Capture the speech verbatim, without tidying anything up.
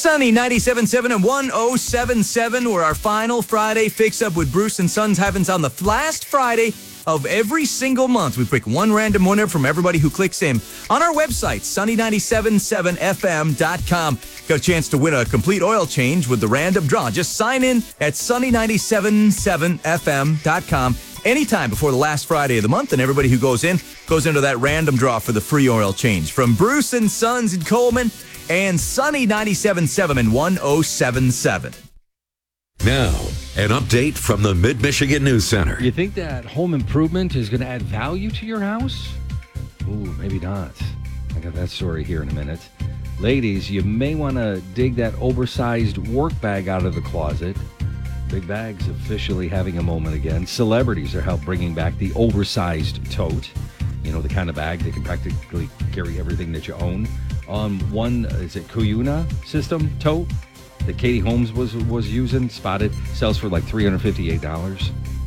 Sunny ninety-seven point seven and one oh seven point seven. We're our final Friday fix-up with Bruce and Sons happens on the last Friday of every single month. We pick one random winner from everybody who clicks in on our website, sunny nine seven point seven f m dot com. Got a chance to win a complete oil change with the random draw. Just sign in at sunny nine seven point seven f m dot com anytime before the last Friday of the month, and everybody who goes in goes into that random draw for the free oil change. From Bruce and Sons in Coleman and Sunny ninety-seven point seven and one oh seven point seven. Now, an update from the Mid-Michigan News Center. You think that home improvement is going to add value to your house? Ooh, maybe not. I got that story here in a minute. Ladies, you may want to dig that oversized work bag out of the closet. Big bag's officially having a moment again. Celebrities are help bringing back the oversized tote. You know, the kind of bag that can practically carry everything that you own. On one, is it Kuyuna system tote that Katie Holmes was was using, spotted, sells for like three hundred fifty-eight dollars.